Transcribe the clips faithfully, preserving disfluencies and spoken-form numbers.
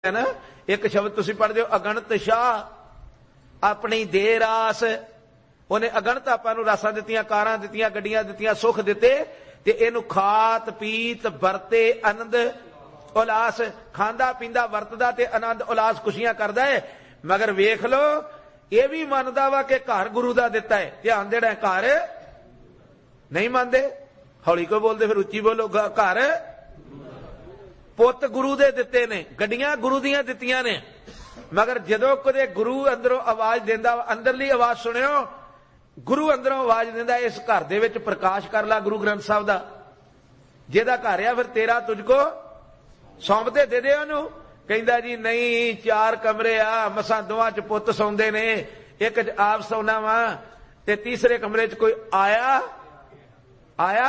है ना। एक शब्द तुसीं पढ़ दिओ, अगणत शाह अपनी दे रास। उन्हें अगणत आपां नूं रासां दित्तियां, कारां दित्तियां, गड्डियां दित्तियां, सुख दिते, ते इहनूं खात पीत वरते आनंद उलास, खांदा पींदा वरतदा ते आनंद उलास खुशियां करदा है। मगर वेख लो ये भी मनदा वा कि घर गुरु दा दिता है, ध्यान देना, घर नहीं मानदे। हौली कोई बोलदे, फिर उच्ची बोलो। घर पुत गुरु दे दिते ने, गड्डियां गुरु दियां दित्तियां ने, मगर जदों कदे गुरु अंदरों आवाज देंदा, अंदरली आवाज सुनियो, गुरु अंदरों आवाज देंदा, इस घर दे विच प्रकाश कर ला गुरु ग्रंथ साहब दा, जेदा घर आ फिर तेरा तुझको सौंपते दे दे ओनू। कहंदा जी नहीं, चार कमरे आ, मसां दोवां च पुत सौंदे ने, एक च आप सौना वा, ते तीसरे कमरे च कोई आया आया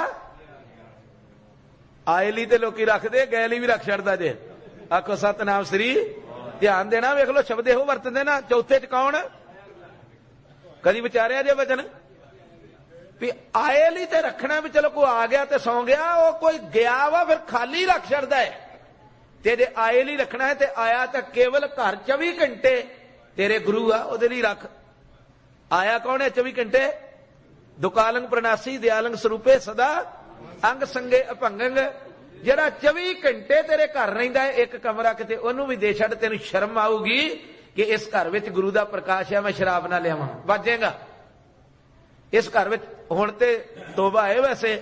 आए ली ते लोकी रखदे, गए ली भी रख छड़दा जे। आखो सतनाम श्री। ध्यान देना, वेख लो शब्द इहो वरतदे ना। चौथे च कौन? कदी विचारिया जे वचन भी आए ली ते रखना, भी चलो कोई आ गया ते सौ गया, वो कोई गया वा फिर खाली रख छड़दा है। ते जे आए ली रखना है ते आया तो केवल घर चौबी घंटे तेरे गुरु आ, ओदे लई रख। आया कौन है चौबी घंटे? दुकालंग प्रणासी दयालंग स्वरूपे सदा अंग संगे अभंगंग, जरा चौबी घंटे तेरे घर रहिंदा है। एक कमरा किते ओनू भी दे छड़, तेनू शर्म आऊगी कि इस घर विच गुरु दा प्रकाश है, मैं शराब ना लियावां, बाजेगा। इस घर विच हुण ते तोबा है, वैसे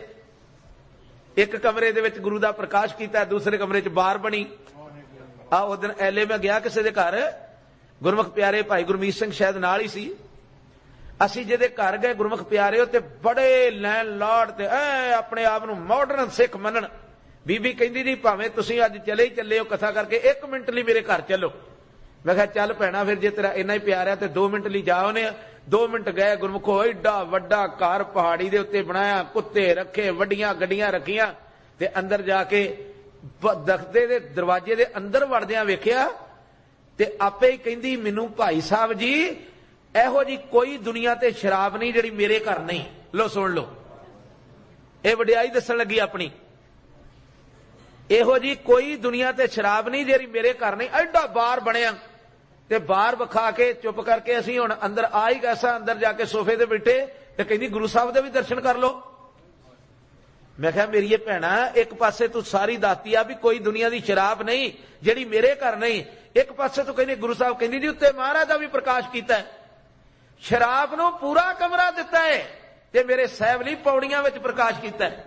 एक कमरे दे विच गुरु दा प्रकाश कीता, दूसरे कमरे च बार बनी। आ उस दिन एले मैं गया किसी दे घर, गुरमुख प्यारे भाई गुरमीत सिंह शायद नाल ही सी। असीं जिहदे घर गए गुरमुख प्यारे, ते बड़े लैन लॉर्ड ते ऐ अपने आप नूं मॉडर्न सिख मनन। बीबी कहंदी जी भावें तुसीं अज चले ही चले हो कथा करके, एक मिनट लई मेरे घर चलो। मैं कहा चल भैणा, फिर जे तेरा इन्ना ही प्यार है तो दो मिनट लई जा आउने। दो मिनट गए, गुरमुखो एडा वड्डा घर पहाड़ी दे उत्ते बनाया, कुत्ते रखे, वड्डियां गड्डियां रखियां, ते अंदर जाके दख्ते दे दरवाजे दे अंदर वड़दियां वेखिया, ते आपे ही कहंदी मैनू भाई साहब जी इहो जी कोई दुनिया ते शराब नहीं जिहड़ी मेरे घर नहीं। लो सुन लो, ये वडियाई दस्सण लगी अपनी। इहो जी कोई दुनिया ते शराब नहीं जिहड़ी मेरे घर नहीं। एडा बार बनिया, ते बार विखा के चुप करके असीं हुण अंदर आ ही गए सां। अंदर जाके सोफे ते बैठे, ते कहंदी गुरु साहब दे भी दर्शन कर लो। मैं कहा मेरी भैणा, एक पासे तू सारी दाती आ भी कोई दुनिया दी शराब नहीं जिहड़ी मेरे घर नहीं, एक पासे तू कहंदी गुरु साहब कहंदी जी उत्ते महाराज दा भी प्रकाश कीता है, शराब नूं पूरा कमरा दिता है, ते मेरे साहिब लई पौड़ियां विच प्रकाश कीता है।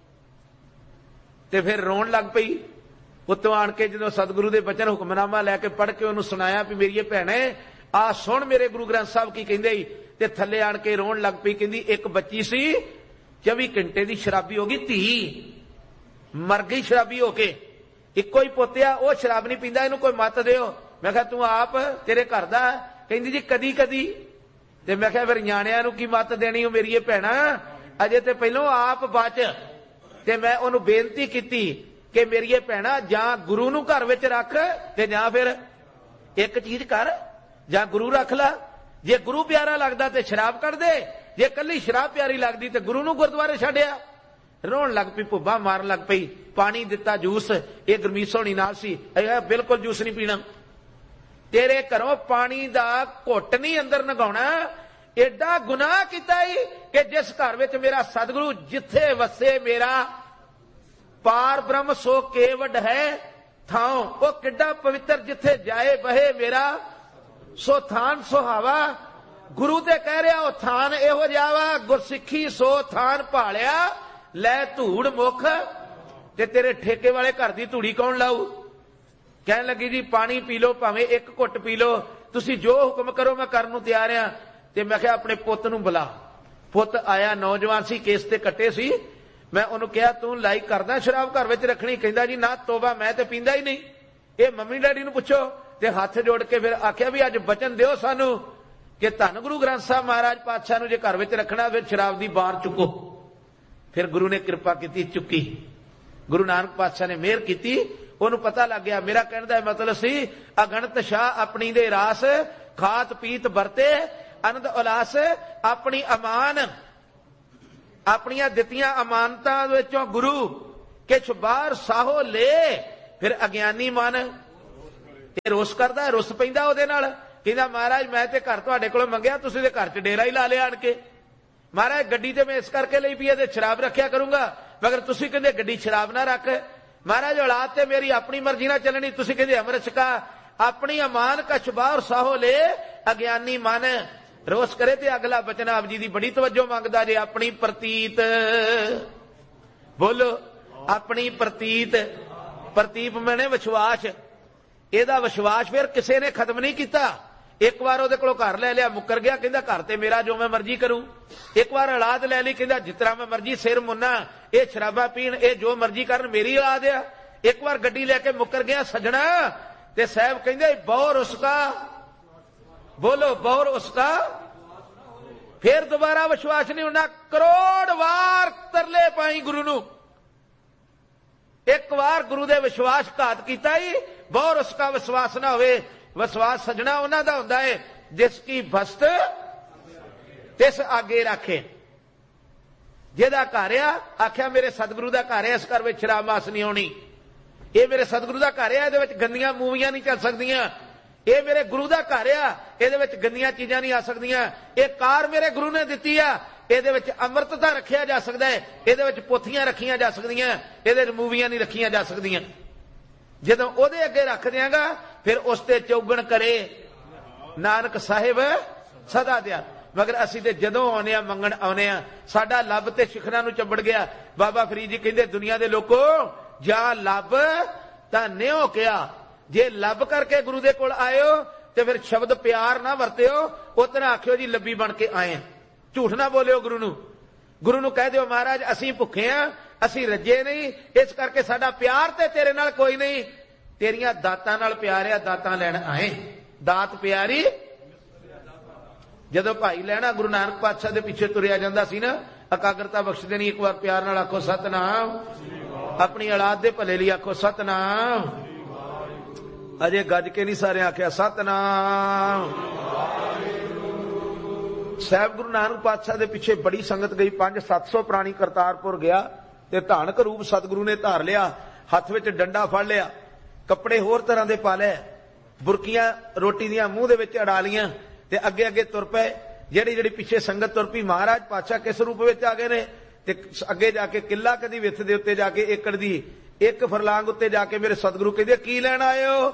ते फिर रोण लग पई। उत्तों आण के जदों सतगुरु दे बचन हुक्मनामा लैके पढ़ के उन्होंने सुनाया भी मेरी भैणे आ सुन मेरे गुरु ग्रंथ साहब की कहंदे, ते थल्ले आण के रोण लग पई। कहंदी एक बच्ची सी चौबी घंटे दी शराबी हो गई, धी मर गई शराबी होके, इक्को ही पोतिया वो शराब नहीं पींदा, इहनूं कोई मत दिओ। मैं कहा तू आप तेरे घर दा? कहंदी जी कदी कदी। ते मैं कहा फिर न्याणियां नूं की मत देनी हो मेरी भैणा, अजे ते पहलों आप बच। ते मैं उन्होंने बेनती की कि मेरी भैणा जां गुरु नूं घर विच रख, ते जां फिर एक चीज कर, जां गुरु रख ला। जे गुरु प्यारा लगदा ते शराब कर दे, जे कल्ली शराब प्यारी लगदी ते गुरु नूं गुरुद्वारे छड्डिया। रोण लग पई, भुब्बा मारन लग पई। पानी दिता, जूस, ये गुरमीत सोहनी नाल सी, बिल्कुल जूस नहीं पीना, तेरे घरों पानी दा घुट नहीं अंदर नगाउणा। एडा गुनाह कीता ही कि जिस घर विच मेरा सतगुरु जिथे वसे मेरा पार ब्रह्म सो केवड है थां, वो किड्डा पवित्र जिथे जाए बहे मेरा सो थान सुहावा। गुरु ते कह रहा वो थान इहो जिहा वा, गुरसिੱਖੀ सो थान भालिया लै धूड़ मुख, ते तेरे ठेके वाले घर दी धूड़ी कौन लाऊ। कहन लगी जी पानी पी लो, भावें एक घुट पी लो, तुसी जो हुक्म करो मैं करन नूं तैयार हां। ते मैं कहा अपने पुत नूं बुला। पुत आया, नौजवान सी, केस ते कट्टे सी। मैं उन्होंने कहा तू लाइक करदा शराब घर विच रखनी? कहंदा जी ना तोबा, मैं ते पींदा ही नहीं, ये मम्मी डैडी नूं पुछो। ते हाथ जोड़ के फिर आख्या भी अज बचन दिओ सानू कि धन गुरु ग्रंथ साहब महाराज पातशाह नूं जे घर विच रखना फिर शराब दी बार चुको। फिर गुरु ने कृपा की, चुकी। गुरु नानक पातशाह ने मेहर की, उन्होंने पता लग गया मेरा कहने का मतलब सी अगणत शाह अपनी दे रास, खात पीत बरते आनंद उलास, अपनी अमान अपनियां दित्तियां अमानतां विचों गुरु किछ बाहर साहो ले, फिर अज्ञानी मन ਇਹ ਰੋਸ ਕਰਦਾ, ਰੁੱਸ ਪੈਂਦਾ ਉਹਦੇ ਨਾਲ, ਕਹਿੰਦਾ ਮਹਾਰਾਜ ਮੈਂ ਤੇ ਘਰ ਤੁਹਾਡੇ ਕੋਲੋਂ ਮੰਗਿਆ, ਤੁਸੀਂ ਤੇ ਘਰ 'ਚ ਡੇਰਾ ਹੀ ਲਾ ਲਿਆ ਆਣ ਕੇ। ਮਹਾਰਾਜ ਗੱਡੀ ਤੇ ਮੈਂ ਇਸ ਕਰਕੇ ਲਈ ਵੀ ਇਹਦੇ ਸ਼ਰਾਬ ਰੱਖਿਆ ਕਰੂੰਗਾ, ਮਗਰ ਤੁਸੀਂ ਕਹਿੰਦੇ ਗੱਡੀ ਸ਼ਰਾਬ ਨਾ ਰੱਖ। ਮਹਾਰਾਜ ਔਲਾਦ ਤੇ ਮੇਰੀ ਆਪਣੀ ਮਰਜ਼ੀ ਨਾਲ ਚੱਲਣੀ, ਤੁਸੀਂ ਕਹਿੰਦੇ ਅੰਮ੍ਰਿਤ ਛਕਾ। ਆਪਣੀ ਅਮਾਨ ਕਛ ਬਾਹਰ ਸਾਹੋ ਲੈ ਅਗਿਆਨੀ ਮਨ। ਰੋਸ ਕਰੇ ਤੇ ਅਗਲਾ ਬਚਨ ਆਪ ਜੀ ਦੀ ਬੜੀ ਤਵੱਜੋ ਮੰਗਦਾ ਜੇ। ਆਪਣੀ ਪ੍ਰਤੀਤ, ਬੋਲੋ ਆਪਣੀ ਪ੍ਰਤੀਤ। ਪ੍ਰਤੀਪ ਮੈਨੇ ਵਿਸ਼ਵਾਸ, ਇਹਦਾ ਵਿਸ਼ਵਾਸ ਫਿਰ ਕਿਸੇ ਨੇ ਖਤਮ ਨਹੀਂ ਕੀਤਾ। ਇੱਕ ਵਾਰ ਉਹਦੇ ਕੋਲੋਂ ਘਰ ਲੈ ਲਿਆ, ਮੁੱਕਰ ਗਿਆ, ਕਹਿੰਦਾ ਘਰ ਤੇ ਮੇਰਾ ਜੋ ਮੈਂ ਮਰਜ਼ੀ ਕਰੂੰ। ਇੱਕ ਵਾਰ ਔਲਾਦ ਲੈ ਲਈ, ਕਹਿੰਦਾ ਜਿਸ ਤਰ੍ਹਾਂ ਮੈਂ ਮਰਜ਼ੀ ਸਿਰ ਮੁੰਨਾ, ਇਹ ਸ਼ਰਾਬਾ ਪੀਣ, ਇਹ ਜੋ ਮਰਜ਼ੀ ਕਰਨ, ਮੇਰੀ ਔਲਾਦ ਆ। ਇੱਕ ਵਾਰ ਗੱਡੀ ਲੈ ਕੇ ਮੁੱਕਰ ਗਿਆ ਸੱਜਣਾ, ਤੇ ਸਾਹਿਬ ਕਹਿੰਦੇ ਬੌਰ ਉਸਕਾ, ਬੋਲੋ ਬੌਰ ਉਸਕਾ, ਫਿਰ ਦੁਬਾਰਾ ਵਿਸ਼ਵਾਸ ਨਹੀਂ ਹੋਣਾ। ਕਰੋੜ ਵਾਰ ਤਰਲੇ ਪਾਈ ਗੁਰੂ ਨੂੰ, ਇੱਕ ਵਾਰ ਗੁਰੂ ਦੇ ਵਿਸ਼ਵਾਸਘਾਤ ਕੀਤਾ ਹੀ, ਬੌਰ ਉਸਕਾ ਵਿਸ਼ਵਾਸ ਨਾ ਹੋਵੇ। ਵਿਸ਼ਵਾਸ ਸੱਜਣਾ ਉਹਨਾਂ ਦਾ ਹੁੰਦਾ ਹੈ ਜਿਸ ਕੀ ਬਸਤ ਤਿਸ ਆਗੇ ਰੱਖੇ। ਜਿਹਦਾ ਘਰ ਆ, ਆਖਿਆ ਮੇਰੇ ਸਤਿਗੁਰੂ ਦਾ ਘਰ ਹੈ, ਇਸ ਘਰ ਵਿੱਚ ਸ਼ਰਾਬ ਮਾਸ ਨਹੀਂ ਹੋਣੀ। ਇਹ ਮੇਰੇ ਸਤਿਗੁਰੂ ਦਾ ਘਰ ਆ, ਇਹਦੇ ਵਿੱਚ ਗੰਦੀਆਂ ਮੂਵੀਆਂ ਨਹੀਂ ਚੱਲ ਸਕਦੀਆਂ। ਇਹ ਮੇਰੇ ਗੁਰੂ ਦਾ ਘਰ ਆ, ਇਹਦੇ ਵਿੱਚ ਗੰਦੀਆਂ ਚੀਜ਼ਾਂ ਨਹੀਂ ਆ ਸਕਦੀਆਂ। ਇਹ ਕਾਰ ਮੇਰੇ ਗੁਰੂ ਨੇ ਦਿੱਤੀ ਆ, ਇਹਦੇ ਵਿੱਚ ਅੰਮ੍ਰਿਤ ਤਾਂ ਰੱਖਿਆ ਜਾ ਸਕਦਾ ਹੈ, ਇਹਦੇ ਵਿੱਚ ਪੋਥੀਆਂ ਰੱਖੀਆਂ ਜਾ ਸਕਦੀਆਂ, ਇਹਦੇ ਵਿੱਚ ਮੂਵੀਆਂ ਨਹੀਂ ਰੱਖੀਆਂ ਜਾ ਸਕਦੀਆਂ। ਜਦੋਂ ਉਹਦੇ ਅੱਗੇ ਰੱਖ ਦਿਆਂਗਾ ਫਿਰ ਉਸ ਤੇ ਚੌਗਣ ਕਰੇ ਨਾਨਕ ਸਾਹਿਬ ਸਦਾ ਦਿਆ। ਮਗਰ ਅਸੀਂ ਤੇ ਜਦੋਂ ਆਉਨੇ ਆ ਮੰਗਣ ਆਉਨੇ ਆ, ਸਾਡਾ ਲੱਭ ਤੇ ਸਿਖਰਾਂ ਨੂੰ ਚੰਬੜ ਗਿਆ। ਬਾਬਾ ਫਰੀਦ ਜੀ ਕਹਿੰਦੇ ਦੁਨੀਆ ਦੇ ਲੋਕੋ ਜਾਂ ਲੱਭ ਤਾਂ ਨਿਉ ਕਿਹਾ, ਜੇ ਲੱਭ ਕਰਕੇ ਗੁਰੂ ਦੇ ਕੋਲ ਆਇਓ ਤੇ ਫਿਰ ਸ਼ਬਦ ਪਿਆਰ ਨਾ ਵਰਤਿਓ, ਉਤਨਾ ਆਖਿਓ ਜੀ ਲੱਭੀ ਬਣ ਕੇ ਆਏ। ਝੂਠ ਨਾ ਬੋਲਿਓ ਗੁਰੂ ਨੂੰ। ਗੁਰੂ ਨੂੰ ਕਹਿ ਦਿਓ ਮਹਾਰਾਜ ਅਸੀਂ ਭੁੱਖੇ ਆ, ਅਸੀਂ ਰੱਜੇ ਨਹੀਂ, ਇਸ ਕਰਕੇ ਸਾਡਾ ਪਿਆਰ ਤੇ ਤੇਰੇ ਨਾਲ ਕੋਈ ਨਹੀਂ, ਤੇਰੀਆਂ ਦਾਤਾਂ ਨਾਲ ਪਿਆਰ ਆ, ਦਾਤਾਂ ਲੈਣ ਆਏ। ਦਾਤ ਪਿਆਰੀ। ਜਦੋਂ ਭਾਈ ਲੈਣਾ ਗੁਰੂ ਨਾਨਕ ਪਾਤਸ਼ਾਹ ਦੇ ਪਿੱਛੇ ਤੁਰਿਆ ਜਾਂਦਾ ਸੀ ਨਾ, ਇਕਾਗਰਤਾ ਬਖਸ਼ ਦੇਣੀ। ਇੱਕ ਵਾਰ ਪਿਆਰ ਨਾਲ ਆਖੋ ਸਤਨਾਮ। ਆਪਣੀ ਔਲਾਦ ਦੇ ਭਲੇ ਲਈ ਆਖੋ ਸਤਨਾਮ। ਅਜੇ ਗੱਜ ਕੇ ਨਹੀਂ ਸਾਰੇ ਆਖਿਆ ਸਤਨਾਮ। ਸਾਹਿਬ ਗੁਰੂ ਨਾਨਕ ਪਾਤਸ਼ਾਹ ਦੇ ਪਿੱਛੇ ਬੜੀ ਸੰਗਤ ਗਈ। ਪੰਜ ਸੱਤ ਸੌ ਪ੍ਰਾਣੀ ਕਰਤਾਰਪੁਰ ਗਿਆ ਤੇ ਧਾਨਕ ਰੂਪ ਸਤਿਗੁਰੂ ਨੇ ਧਾਰ ਲਿਆ। ਹੱਥ ਵਿੱਚ ਡੰਡਾ ਫੜ ਲਿਆ, ਕੱਪੜੇ ਹੋਰ ਤਰ੍ਹਾਂ ਦੇ ਪਾ ਲਏ, ਬੁਰਕੀਆਂ ਰੋਟੀ ਦੀਆਂ ਮੂੰਹ ਦੇ ਵਿੱਚ ਅੜਾ ਲੀਆਂ ਤੇ ਅੱਗੇ ਅੱਗੇ ਤੁਰ ਪਏ। ਜਿਹੜੀ ਜਿਹੜੀ ਪਿੱਛੇ ਸੰਗਤ ਤੁਰ ਪਈ, ਮਹਾਰਾਜ ਪਾਤਸ਼ਾਹ ਕਿਸ ਰੂਪ ਵਿੱਚ ਆ ਗਏ ਨੇ। ਤੇ ਅੱਗੇ ਜਾ ਕੇ ਕਿੱਲਾ ਕਦੀ ਵਿੱਥ ਦੇ ਉੱਤੇ ਜਾ ਕੇ ਏਕੜ ਦੀ ਇੱਕ ਫਰਲਾਂਗ ਉੱਤੇ ਜਾ ਕੇ ਮੇਰੇ ਸਤਿਗੁਰੂ ਕਹਿੰਦੇ ਕੀ ਲੈਣ ਆਏ ਹੋ।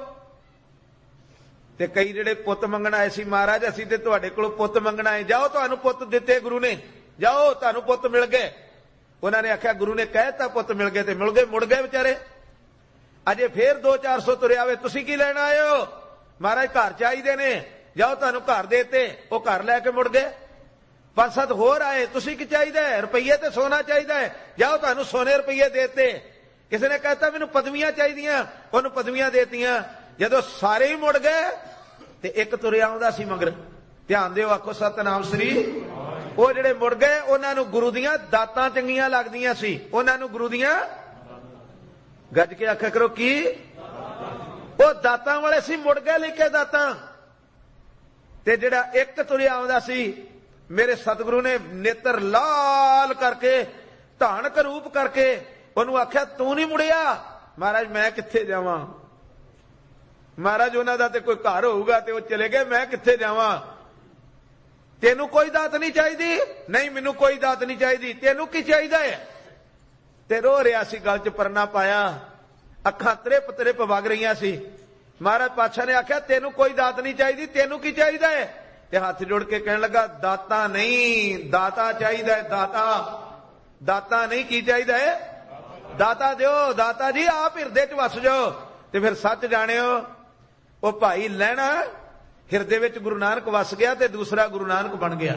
ਤੇ ਕਈ ਜਿਹੜੇ ਪੁੱਤ ਮੰਗਣ ਆਏ ਸੀ, ਮਹਾਰਾਜ ਅਸੀਂ ਤੇ ਤੁਹਾਡੇ ਕੋਲੋਂ ਪੁੱਤ ਮੰਗਣ ਆਏ। ਜਾਓ ਤੁਹਾਨੂੰ ਪੁੱਤ ਦਿੱਤੇ ਗੁਰੂ ਨੇ, ਜਾਓ ਤੁਹਾਨੂੰ ਪੁੱਤ ਮਿਲ ਗਏ। ਉਹਨਾਂ ਨੇ ਆਖਿਆ ਗੁਰੂ ਨੇ ਕਹਿਤਾ ਪੁੱਤ ਮਿਲ ਗਏ ਤੇ ਮਿਲ ਗਏ, ਮੁੜ ਗਏ ਵਿਚਾਰੇ। ਅਜੇ ਫੇਰ ਦੋ ਚਾਰ ਸੌ ਤੁਰਿਆ ਵੇ, ਤੁਸੀਂ ਕੀ ਲੈਣ ਆਏ ਹੋ। ਮਹਾਰਾਜ ਘਰ ਚਾਹੀਦੇ ਨੇ, ਜਾਓ ਤੁਹਾਨੂੰ ਘਰ ਦੇਤੇ। ਉਹ ਘਰ ਲੈ ਕੇ ਮੁੜ ਗਏ। ਪੰਜ ਸੱਤ ਹੋਰ ਆਏ, ਤੁਸੀਂ ਕੀ ਚਾਹੀਦਾ ਹੈ। ਰੁਪਈਏ ਤੇ ਸੋਨਾ ਚਾਹੀਦਾ ਹੈ, ਜਾਓ ਤੁਹਾਨੂੰ ਸੋਨੇ ਰੁਪਈਏ ਦੇਤੇ। ਕਿਸੇ ਨੇ ਕਹਿਤਾ ਮੈਨੂੰ ਪਦਵੀਆਂ ਚਾਹੀਦੀਆਂ, ਉਹਨੂੰ ਪਦਵੀਆਂ ਦੇਤੀਆਂ। ਜਦੋਂ ਸਾਰੇ ਹੀ ਮੁੜ ਗਏ ਤੇ ਇੱਕ ਤੁਰਿਆ ਆਉਂਦਾ ਸੀ ਮਗਰ। ਧਿਆਨ ਦਿਓ, ਆਖੋ ਸਤਨਾਮ ਸ੍ਰੀ। ਉਹ ਜਿਹੜੇ ਮੁੜ ਗਏ ਉਹਨਾਂ ਨੂੰ ਗੁਰੂ ਦੀਆਂ ਦਾਤਾਂ ਚੰਗੀਆਂ ਲੱਗਦੀਆਂ ਸੀ। ਉਹਨਾਂ ਨੂੰ ਗੁਰੂ ਦੀਆਂ, ਗੱਜ ਕੇ ਆਖਿਆ ਕਰੋ ਕੀ, ਉਹ ਦਾਤਾਂ ਵਾਲੇ ਸੀ, ਮੁੜ ਗਏ ਲੈ ਕੇ ਦਾਤਾਂ। ਤੇ ਜਿਹੜਾ ਇੱਕ ਤੁਰਿਆ ਆਉਂਦਾ ਸੀ, ਮੇਰੇ ਸਤਿਗੁਰੂ ਨੇ ਨੇਤਰ ਲਾਲ ਕਰਕੇ ਧਾਨਕ ਰੂਪ ਕਰਕੇ ਉਹਨੂੰ ਆਖਿਆ ਤੂੰ ਨਹੀਂ ਮੁੜਿਆ। ਮਹਾਰਾਜ ਮੈਂ ਕਿੱਥੇ ਜਾਵਾਂ। ਮਹਾਰਾਜ ਉਹਨਾਂ ਦਾ ਤੇ ਕੋਈ ਘਰ ਹੋਊਗਾ ਤੇ ਉਹ ਚਲੇ ਗਏ, ਮੈਂ ਕਿੱਥੇ ਜਾਵਾਂ। ਤੈਨੂੰ ਕੋਈ ਦਾਤ ਨਹੀਂ ਚਾਹੀਦੀ। ਨਹੀਂ ਮੈਨੂੰ ਕੋਈ ਦਾਤ ਨਹੀਂ ਚਾਹੀਦੀ। ਤੈਨੂੰ ਕੀ ਚਾਹੀਦਾ ਹੈ। ਤੇ ਰੋ ਰਿਹਾ ਸੀ, ਗਲ 'ਚ ਪਰਨਾ ਪਾਇਆ, ਅੱਖਾਂ ਤ੍ਰਿਪ ਤ੍ਰਿਪ ਵਗ ਰਹੀਆਂ ਸੀ। ਮਹਾਰਾਜ ਪਾਤਸ਼ਾਹ ਨੇ ਆਖਿਆ ਤੈਨੂੰ ਕੋਈ ਦਾਤ ਨਹੀਂ ਚਾਹੀਦੀ, ਤੈਨੂੰ ਕੀ ਚਾਹੀਦਾ ਹੈ। ਤੇ ਹੱਥ ਜੋੜ ਕੇ ਕਹਿਣ ਲੱਗਾ ਦਾਤਾ ਨਹੀਂ, ਦਾਤਾ ਚਾਹੀਦਾ ਹੈ। ਦਾਤਾ, ਦਾਤਾ ਨਹੀਂ, ਕੀ ਚਾਹੀਦਾ ਹੈ। ਦਾਤਾ ਦਿਓ। ਦਾਤਾ ਜੀ ਆਪ ਹਿਰਦੇ 'ਚ ਵਸ ਜਾਓ। ਤੇ ਫਿਰ ਸੱਚ ਜਾਣਿਓ, ਉਹ ਭਾਈ ਲੈਣਾ ਹਿਰਦੇ ਵਿੱਚ ਗੁਰੂ ਨਾਨਕ ਵਸ ਗਿਆ ਤੇ ਦੂਸਰਾ ਗੁਰੂ ਨਾਨਕ ਬਣ ਗਿਆ।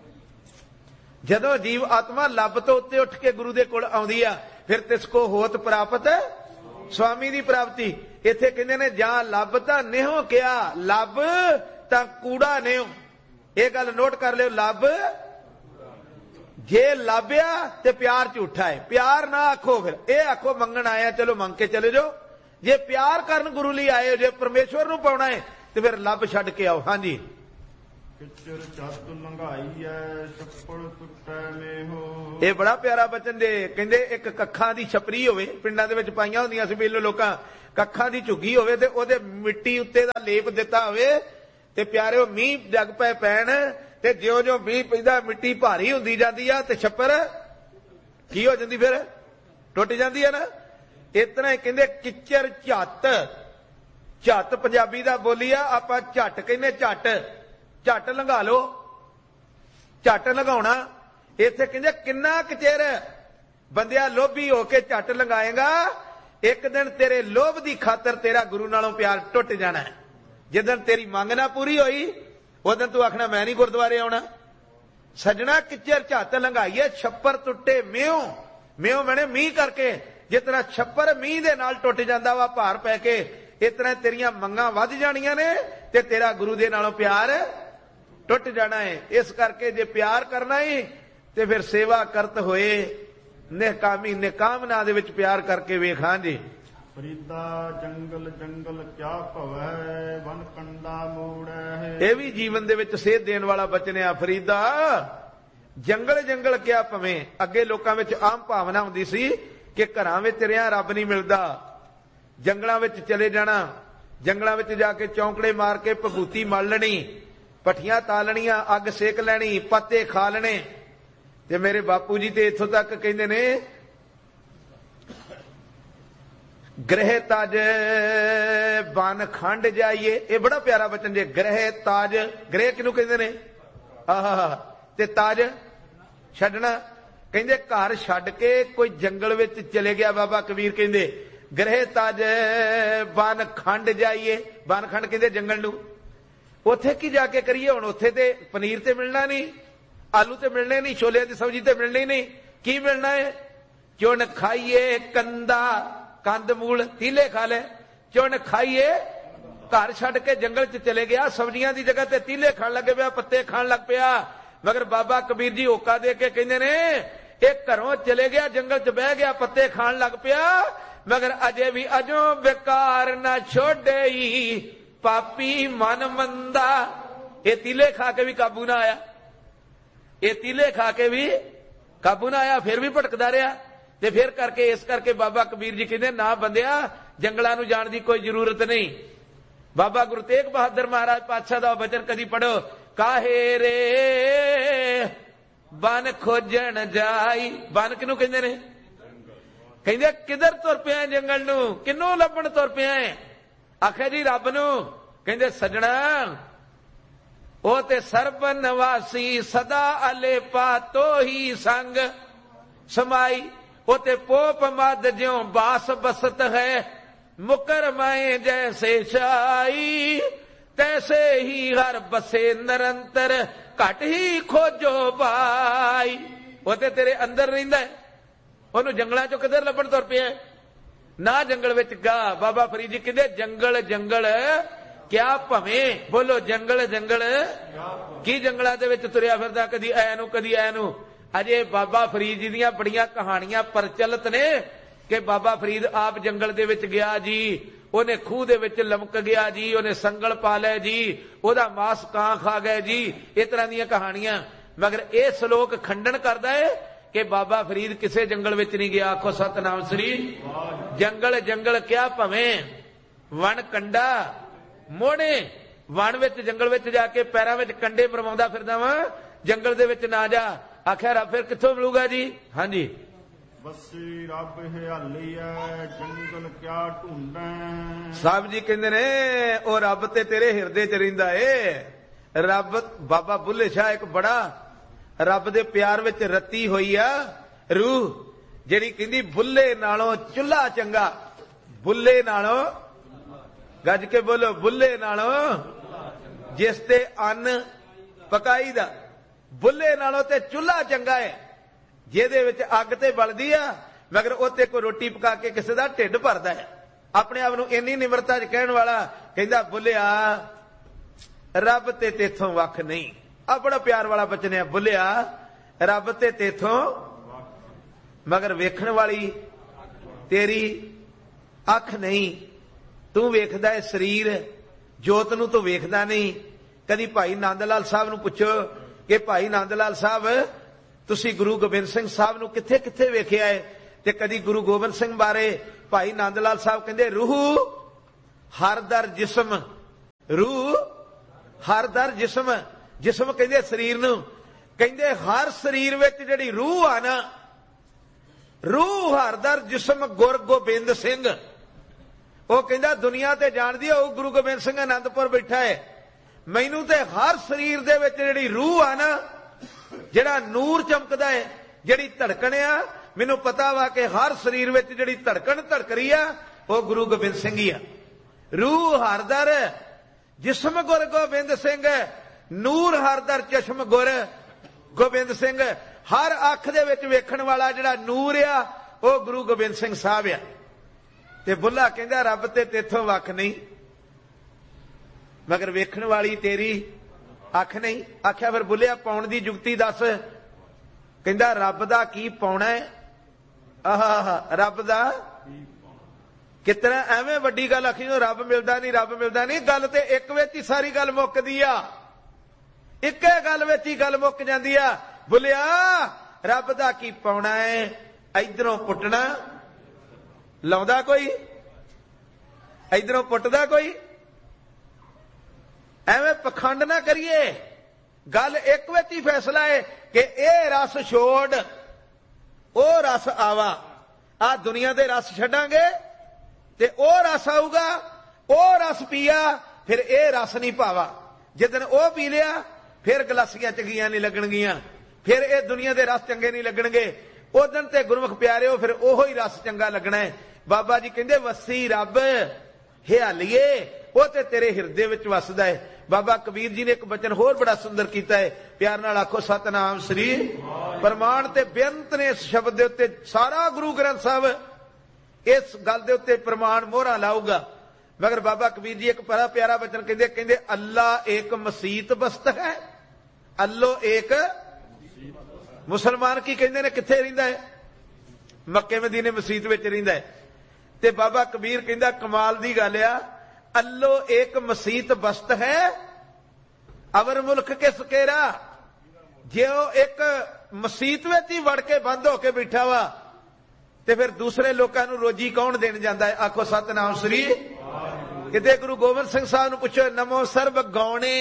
ਜਦੋਂ ਜੀਵ ਆਤਮਾ ਲੱਭ ਤੋਂ ਉੱਤੇ ਉੱਠ ਕੇ ਗੁਰੂ ਦੇ ਕੋਲ ਆਉਂਦੀ ਆ, ਫਿਰ ਤਿਸ ਕੋ ਹੋਤ ਪ੍ਰਾਪਤ ਸਵਾਮੀ ਦੀ ਪ੍ਰਾਪਤੀ। ਇੱਥੇ ਕਹਿੰਦੇ ਨੇ ਜਾਂ ਲੱਭ ਤਾਂ ਨਿਹੋ ਕਿਹਾ, ਲੱਭ ਤਾਂ ਕੂੜਾ ਨਿਉ। ਇਹ ਗੱਲ ਨੋਟ ਕਰ ਲਿਓ, ਲੱਭ ਜੇ ਲੱਭਿਆ ਤੇ ਪਿਆਰ ਝੂਠਾ ਹੈ। ਪਿਆਰ ਨਾ ਆਖੋ, ਫਿਰ ਇਹ ਆਖੋ ਮੰਗਣ ਆਇਆ, ਚਲੋ ਮੰਗ ਕੇ ਚਲੇ ਜਾਓ। ਜੇ ਪਿਆਰ ਕਰਨ ਗੁਰੂ ਲਈ ਆਏ ਹੋ, ਜੇ ਪਰਮੇਸ਼ਵਰ ਨੂੰ ਪਾਉਣਾ ਹੈ ਤੇ ਫਿਰ ਲੱਭ ਛੱਡ ਕੇ ਆਓ। ਹਾਂਜੀ ਕਿਚਰ ਚੱਤ ਲੰਘਾਈ ਐ ਛੱਪੜ ਟੁੱਟੈ ਮੇਹੋ। ਇਹ ਬੜਾ ਪਿਆਰਾ ਬਚਨ ਜੇ। ਕਹਿੰਦੇ ਇੱਕ ਕੱਖਾਂ ਦੀ ਛਪਰੀ ਹੋਵੇ, ਪਿੰਡਾਂ ਦੇ ਵਿੱਚ ਪਾਈਆਂ ਹੁੰਦੀਆਂ ਸੀ ਪਹਿਲੋਂ ਲੋਕਾਂ, ਕੱਖਾਂ ਦੀ ਝੁੱਗੀ ਹੋਵੇ ਤੇ ਉਹਦੇ ਮਿੱਟੀ ਉੱਤੇ ਦਾ ਲੇਪ ਦਿੱਤਾ ਹੋਵੇ ਤੇ ਪਿਆਰਿਓ ਮੀਂਹ ਜਗ ਪੈ ਪੈਣ ਤੇ ਜਿਉਂ ਜਿਉਂ ਮੀਂਹ ਪੈਂਦਾ ਮਿੱਟੀ ਭਾਰੀ ਹੁੰਦੀ ਜਾਂਦੀ ਆ ਤੇ ਛੱਪਰ ਕੀ ਹੋ ਜਾਂਦੀ, ਫਿਰ ਟੁੱਟ ਜਾਂਦੀ ਆ ਨਾ। ਇਸ ਤਰ੍ਹਾਂ ਹੀ ਕਹਿੰਦੇ ਕਿਚਰ ਝੱਤ, ਝੱਤ ਪੰਜਾਬੀ ਦਾ ਬੋਲੀ ਆ, ਆਪਾਂ ਝੱਟ ਕਹਿੰਦੇ, ਝੱਟ ਝੱਟ ਲੰਘਾ ਲੋ, ਝੱਟ ਲੰਘਾਉਣਾ। ਇੱਥੇ ਕਹਿੰਦੇ ਕਿੰਨਾ ਕੁ ਚਿਰ ਬੰਦਿਆ ਲੋਭੀ ਹੋ ਕੇ ਝੱਟ ਲੰਘਾਏਗਾ, ਇੱਕ ਦਿਨ ਤੇਰੇ ਲੋਭ ਦੀ ਖਾਤਰ ਤੇਰਾ ਗੁਰੂ ਨਾਲੋਂ ਪਿਆਰ ਟੁੱਟ ਜਾਣਾ। ਜਿੱਦਣ ਤੇਰੀ ਮੰਗ ਨਾ ਪੂਰੀ ਹੋਈ ਉਦੋਂ ਤੂੰ ਆਖਣਾ ਮੈਂ ਨਹੀਂ ਗੁਰਦੁਆਰੇ ਆਉਣਾ। ਸਜਣਾ ਕਿਚਰ ਝੱਤ ਲੰਘਾਈਏ ਛੱਪਰ ਟੁੱਟੇ ਮਿਉ, ਮਿਉ ਮੈਨੇ ਮੀਂਹ ਕਰਕੇ। ਜਿਸ ਤਰ੍ਹਾਂ ਛੱਪਰ ਮੀਂਹ ਦੇ ਨਾਲ ਟੁੱਟ ਜਾਂਦਾ ਵਾ ਭਾਰ ਪੈ ਕੇ, ਇਸ ਤਰ੍ਹਾਂ ਤੇਰੀਆਂ ਮੰਗਾਂ ਵੱਧ ਜਾਣੀਆਂ ਨੇ ਤੇ ਤੇਰਾ ਗੁਰੂ ਦੇ ਨਾਲੋਂ ਪਿਆਰ ਟੁੱਟ ਜਾਣਾ ਹੈ। ਇਸ ਕਰਕੇ ਜੇ ਪਿਆਰ ਕਰਨਾ ਹੈ ਤੇ ਫਿਰ ਸੇਵਾ ਕਰਤ ਹੋਏ ਨਿਹਕਾਮੀ, ਨਿਕਾਮਨਾ ਦੇ ਵਿੱਚ ਪਿਆਰ ਕਰਕੇ ਵੇਖਾਂ ਜੀ। ਫਰੀਦਾ ਜੰਗਲ ਜੰਗਲ ਕਿਆ ਭਵੈ ਵਨ ਕੰਡਾ ਮੋੜੈ। ਇਹ ਵੀ ਜੀਵਨ ਦੇ ਵਿੱਚ ਸੇਧ ਦੇਣ ਵਾਲਾ ਬਚਨ ਆ। ਫਰੀਦਾ ਜੰਗਲ ਜੰਗਲ ਕਿਆ ਭਵੇਂ। ਅੱਗੇ ਲੋਕਾਂ ਵਿੱਚ ਆਮ ਭਾਵਨਾ ਹੁੰਦੀ ਸੀ ਕਿ ਘਰਾਂ ਵਿੱਚ ਰਿਹਾ ਰੱਬ ਨਹੀਂ ਮਿਲਦਾ, ਜੰਗਲਾਂ ਵਿੱਚ ਚਲੇ ਜਾਣਾ, ਜੰਗਲਾਂ ਵਿੱਚ ਜਾ ਕੇ ਚੌਂਕੜੇ ਮਾਰ ਕੇ ਭਗੂਤੀ ਮਲ ਲੈਣੀ, ਪੱਠੀਆਂ ਤਾਲਣੀਆਂ, ਅੱਗ ਸੇਕ ਲੈਣੀ, ਪੱਤੇ ਖਾ ਲੈਣੇ। ਤੇ ਮੇਰੇ ਬਾਪੂ ਜੀ ਤੇ ਇੱਥੋਂ ਤੱਕ ਕਹਿੰਦੇ ਨੇ ਗ੍ਰਹਿ ਤਾਜ ਬਨ ਖੰਡ ਜਾਈਏ। ਇਹ ਬੜਾ ਪਿਆਰਾ ਬਚਨ ਜੇ। ਗ੍ਰਹਿ ਤਾਜ, ਗ੍ਰਹਿ ਕਿਹਨੂੰ ਕਹਿੰਦੇ ਨੇ? ਆਹ ਤੇ ਤਾਜ ਛੱਡਣਾ। ਕਹਿੰਦੇ ਘਰ ਛੱਡ ਕੇ ਕੋਈ ਜੰਗਲ ਵਿੱਚ ਚਲੇ ਗਿਆ। ਬਾਬਾ ਕਬੀਰ ਕਹਿੰਦੇ ਗ੍ਰਹਿ ਤਾਜ ਬਨ ਖੰਡ ਜਾਈਏ। ਬਨ ਖੰਡ ਕਹਿੰਦੇ ਜੰਗਲ ਨੂੰ। ਉੱਥੇ ਕੀ ਜਾ ਕੇ ਕਰੀਏ ਹੁਣ? ਉੱਥੇ ਤੇ ਪਨੀਰ ਤੇ ਮਿਲਣਾ ਨਹੀਂ, ਆਲੂ ਤੇ ਮਿਲਣੇ ਨਹੀਂ, ਛੋਲਿਆਂ ਦੀ ਸਬਜ਼ੀ ਤੇ ਮਿਲਣੀ ਨਹੀਂ। ਕੀ ਮਿਲਣਾ ਹੈ? ਚੁਣ ਖਾਈਏ ਕੰਦਾ, ਕੰਦ ਮੂਲ ਤੀਲੇ ਖਾ ਲੈ। ਚੁਣ ਖਾਈਏ, ਘਰ ਛੱਡ ਕੇ ਜੰਗਲ ਚ ਚਲੇ ਗਿਆ, ਸਬਜ਼ੀਆਂ ਦੀ ਜਗ੍ਹਾ ਤੇ ਤੀਲੇ ਖਾਣ ਲੱਗ ਪਿਆ, ਪੱਤੇ ਖਾਣ ਲੱਗ ਪਿਆ। ਮਗਰ ਬਾਬਾ ਕਬੀਰ ਜੀ ਹੋਕਾ ਦੇ ਕੇ ਕਹਿੰਦੇ ਨੇ ਇਹ ਘਰੋਂ ਚਲੇ ਗਿਆ, ਜੰਗਲ ਚ ਬਹਿ ਗਿਆ, ਪੱਤੇ ਖਾਣ ਲੱਗ ਪਿਆ, ਮਗਰ ਅਜੇ ਵੀ ਅਜੋਂ ਬੇਕਾਰ ਨਾ ਛੋੜੇਈ ਪਾਪੀ ਮਨ ਮੰਦਾ। ਇਹ ਤੀਲੇ ਖਾ ਕੇ ਵੀ ਕਾਬੂ ਨਾ ਆਇਆ, ਇਹ ਤੀਲੇ ਖਾ ਕੇ ਵੀ ਕਾਬੂ ਨਾ ਆਇਆ, ਫਿਰ ਵੀ ਭਟਕਦਾ ਰਿਹਾ। ਤੇ ਫਿਰ ਕਰਕੇ ਇਸ ਕਰਕੇ ਬਾਬਾ ਕਬੀਰ ਜੀ ਕਹਿੰਦੇ ਨਾ ਬੰਦਿਆ ਜੰਗਲਾਂ ਨੂੰ ਜਾਣ ਦੀ ਕੋਈ ਜ਼ਰੂਰਤ ਨਹੀਂ। ਬਾਬਾ ਗੁਰੂ ਤੇਗ ਬਹਾਦਰ ਮਹਾਰਾਜ ਪਾਤਸ਼ਾਹ ਦਾ ਬਚਨ ਕਦੀ ਪੜੋ, ਕਾਹੇ ਰੇ ਬਨ ਖੋਜਣ ਜਾਈ। ਬਨ ਕਿਹਨੂੰ ਕਹਿੰਦੇ ਨੇ? ਕਹਿੰਦੇ ਕਿਧਰ ਤੁਰ ਪਿਆ ਜੰਗਲ ਨੂੰ, ਕਿਹਨੂੰ ਲੱਭਣ ਤੁਰ ਪਿਆ? ਆਖਿਆ ਜੀ ਰੱਬ ਨੂੰ। ਕਹਿੰਦੇ ਸਜਣਾ ਉਹ ਤੇ ਸਰਬ ਨਿਵਾਸੀ ਸਦਾ ਅਲੇਪਾ ਤੋਹੀ ਸੰਗ ਸਮਾਈ। ਉਹ ਤੇ ਪੋਪ ਮਦ ਜਿਉ ਬਾਸ ਬਸਤ ਹੈ, ਮੁਕਰ ਮਾਏ ਜੈਸੇ ਛਾਈ, ਤੈਸੇ ਹੀ ਹਰ ਬਸੇ ਨਿਰੰਤਰ ਘਟ ਹੀ ਖੋਜੋ ਬਾਈ। ਉਹ ਤੇ ਤੇਰੇ ਅੰਦਰ ਰਹਿੰਦਾ, ਉਹਨੂੰ ਜੰਗਲਾਂ ਚੋਂ ਕਿਧਰ ਲੱਭਣ ਤੁਰ ਪਿਆ? ਨਾ ਜੰਗਲ ਵਿੱਚ ਗਾ। ਬਾਬਾ ਫਰੀਦ ਜੀ ਕਹਿੰਦੇ ਜੰਗਲ ਜੰਗਲ ਕਿਆ ਭਵੇਂ। ਬੋਲੋ ਜੰਗਲ ਜੰਗਲ ਕੀ? ਜੰਗਲਾਂ ਦੇ ਵਿੱਚ ਤੁਰਿਆ ਫਿਰਦਾ, ਕਦੀ ਐ ਨੂੰ ਕਦੀ ਐ ਨੂੰ। ਅਜੇ ਬਾਬਾ ਫਰੀਦ ਜੀ ਦੀਆਂ ਬੜੀਆਂ ਕਹਾਣੀਆਂ ਪ੍ਰਚਲਿਤ ਨੇ ਕਿ ਬਾਬਾ ਫਰੀਦ ਆਪ ਜੰਗਲ ਦੇ ਵਿੱਚ ਗਿਆ ਜੀ, ਉਹਨੇ ਖੂਹ ਦੇ ਵਿੱਚ ਲਮਕ ਗਿਆ ਜੀ, ਉਹਨੇ ਸੰਗਲ ਪਾ ਲਿਆ ਜੀ, ਉਹਦਾ ਮਾਸ ਕਾਂ ਖਾ ਗਏ ਜੀ। ਇਸ ਤਰ੍ਹਾਂ ਦੀਆਂ ਕਹਾਣੀਆਂ। ਮਗਰ ਇਹ ਸ਼ਲੋਕ ਖੰਡਨ ਕਰਦਾ ਹੈ ਕਿ ਬਾਬਾ ਫਰੀਦ ਕਿਸੇ ਜੰਗਲ ਵਿੱਚ ਨਹੀਂ ਗਿਆ। ਆਖੋ ਸਤਨਾਮ ਸ੍ਰੀ। ਜੰਗਲ ਜੰਗਲ ਕਿਆ ਭਵੇਂ ਵਣ ਕੰਡਾ ਮੋੜੇ। ਵਣ ਵਿੱਚ ਜੰਗਲ ਵਿੱਚ ਜਾ ਕੇ ਪੈਰਾਂ ਵਿੱਚ ਕੰਡੇ ਮਰਵਾਉਂਦਾ ਫਿਰਦਾ ਵਾਂ, ਜੰਗਲ ਦੇ ਵਿੱਚ ਨਾ ਜਾ। ਆਖਿਆ ਰੱਬ ਫਿਰ ਕਿੱਥੋਂ ਮਿਲੂਗਾ ਜੀ? ਹਾਂਜੀ ਬਸੀ ਰੱਬ ਹਿਆਲੀ ਐ ਜੰਗਲ ਕਿਆ ਢੂੰਡੈ। ਸਾਹਿਬ ਜੀ ਕਹਿੰਦੇ ਨੇ ਉਹ ਰੱਬ ਤੇ ਤੇਰੇ ਹਿਰਦੇ ਚ ਰਹਿੰਦਾ ਏ। ਰੱਬ ਬਾਬਾ ਬੁੱਲੇ ਸ਼ਾਹ ਇੱਕ ਬੜਾ ਰੱਬ ਦੇ ਪਿਆਰ ਵਿੱਚ ਰੱਤੀ ਹੋਈ ਆ ਰੂਹ, ਜਿਹੜੀ ਕਹਿੰਦੀ ਬੁੱਲੇ ਨਾਲੋਂ ਚੁੱਲ੍ਹਾ ਚੰਗਾ। ਬੁੱਲੇ ਨਾਲੋਂ, ਗੱਜ ਕੇ ਬੋਲੋ, ਬੁੱਲੇ ਨਾਲੋਂ ਜਿਸ ਤੇ ਅੰਨ ਪਕਾਈ ਦਾ, ਬੁੱਲੇ ਨਾਲੋਂ ਤੇ ਚੁੱਲ੍ਹਾ ਚੰਗਾ ਹੈ ਜਿਹਦੇ ਵਿੱਚ ਅੱਗ ਤੇ ਬਲਦੀ ਆ, ਮਗਰ ਉੱਤੇ ਕੋਈ ਰੋਟੀ ਪਕਾ ਕੇ ਕਿਸੇ ਦਾ ਢਿੱਡ ਭਰਦਾ ਹੈ। ਆਪਣੇ ਆਪ ਨੂੰ ਇੰਨੀ ਨਿਮਰਤਾ ਚ ਕਹਿਣ ਵਾਲਾ ਕਹਿੰਦਾ ਬੁੱਲਿਆ ਰੱਬ ਤੇ ਤੇਥੋਂ ਵੱਖ ਨਹੀਂ। ਆ ਬੜਾ ਪਿਆਰ ਵਾਲਾ ਬਚਨ ਹੈ, ਬੁੱਲਿਆ ਰੱਬ ਤੇ ਤੇਥੋਂ, ਮਗਰ ਵੇਖਣ ਵਾਲੀ ਤੇਰੀ ਅੱਖ ਨਹੀਂ। ਤੂੰ ਵੇਖਦਾ ਹੈ ਸਰੀਰ, ਜੋਤ ਨੂੰ ਤੂੰ ਵੇਖਦਾ ਨਹੀਂ। कदी भाई नंद लाल साहब नूं पुछो कि भाई नंद लाल साहब तुसीं गुरु गोबिंद सिंह साहब नूं कित्थे कित्थे वेखिआ है? ते कदी गुरु गोबिंद सिंह बारे भाई नंद लाल साहब कहंदे रूह हर दर जिस्म, रूह हर दर जिस्म, जिस्म कहंदे शरीर नूं, कहंदे हर शरीर विच जिहड़ी रूह आ ना, रूह हर दर जिस्म गुर गोबिंद सिंह। वो कहंदा दुनिया ते जाणदी है गुरु गोबिंद सिंह आनंदपुर बैठा है, मैनू ते हर शरीर दे विच जिहड़ी रूह आ ना, जिहड़ा नूर चमकदा है, जिहड़ी धड़कन आ, मैनू पता वा कि हर शरीर विच जिहड़ी धड़कन धड़क रही आ वो गुरु गोबिंद सिंह ही आ। रूह हर दर जिस्म गुर गोबिंद सिंह, नूर हर दर चश्म गुर गोबिंद सिंह। हर अख दे विच वेखण वाला जिहड़ा नूर आ वो गुरु गोबिंद सिंह साहब आ। ते बुल्ला कहंदा रब ते तेथों वख नहीं, मगर वेखण वाली तेरी अख नहीं। आख्या फिर बुल्लिया पाउण दी जुगती दस। कहंदा रब दा की पाउणा है? आहा रब दा कितना एवें वड्डी गल आखी रब मिलदा नहीं, रब मिलदा नहीं। गल ते एक विच ही सारी गल मुक्कदी आ, इक्के गल विच ही गल मुक्क जांदी आ। बुल्लिया रब दा की पाउणा है? इधरों पुट्टना लाउंदा कोई, इधरों पुट्टदा कोई? एवें पखंड ना करिए, गल एक विच ही फैसला है कि ए रस छोड़ ओ रस आवा। आ दुनिया दे रस छड्डांगे ते ओ रस आऊगा, ओ रस पिया फिर ए रस नहीं पावा। जिदन ओ पी लिया फिर गलासियां चंगियां नहीं लगणगियां, फिर ए दुनिया दे रस चंगे नहीं लगणगे। उदन ते गुरमुख प्यारे हो फिर ओहो ही रस चंगा लगना है। बाबा जी कहंदे वसी रब हियालिए वो ते तेरे हिरदे विच वसदा है। बाबा कबीर जी ने एक बचन होर बड़ा सुंदर कीता है, प्यार नाल आखो सतनाम श्री। प्रमाण ते बेअंत ने इस शब्द दे उत्ते सारा गुरु ग्रंथ साहब इस गल दे उत्ते प्रमाण मोहरा लाऊगा। मगर बाबा कबीर जी एक बड़ा प्यारा बचन कहंदे, कहंदे अल्लाह एक मसीत बस्त है। अल्लो एक मुसलमान की कहंदे ने कित्थे रहिंदा है? मक्के मदीने मसीत विच रहिंदा है। ते बाबा कबीर कहंदा कमाल दी गल आ, अल्लो एक मसीत बस्त है अवर मुल्क के सकेरा। जे वो एक मसीत विच ही वड़ के बंद होके बैठा वा ते फिर दूसरे लोगों को रोजी कौन देन जांदा है? आखो सतनाम श्री। किते गुरु गोबिंद सिंह साहब नूं पुछो नमो सर्ब गौणे,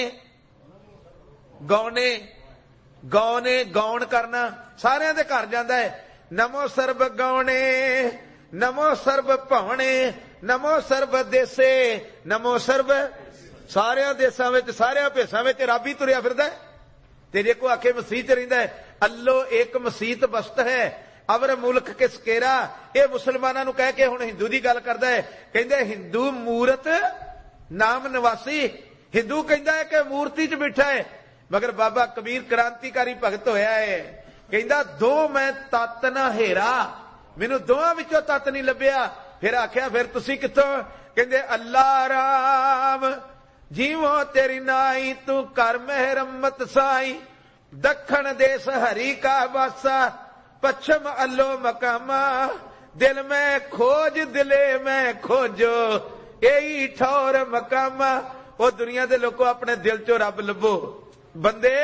गौणे गौने गौण करना सारियां दे घर जांदा है। नमो सर्ब गौणे, नमो सर्ब भावणे, नमो सर्ब देसे, नमो सर्ब सारियां देसां विच सारियां भेसां विच रब ही तुरिया फिरदा है। ते जे कोई आखे मसीत रहिंदा है, अल्लो एक मसीत बस्त है अवर मुल्क के सकेरा। ये मुसलमानां नूं कह के हुण हिंदू दी गल करदा है। कहंदे हिंदू मूरत नाम निवासी। हिंदू कहंदा है कि मूर्ति च बैठा है, मगर बाबा कबीर क्रांतिकारी भगत होया है। कहंदा दो मैं तत ना हेरा, मैनू दोवां विचों तत नहीं लभ्या। फिर आख्या फिर तुसी कित्थों? कहंदे अल्लाह राम जीवो तेरी नाई, तू कर मेहरमत साई। दखण देश हरि का वासा, पश्चिम अल्लो मकामा। दिल में खोज दिले में खोजो, यही ठौर मकामा। वो दुनिया दे लोगों अपने दिल चो रब लभो। बंदे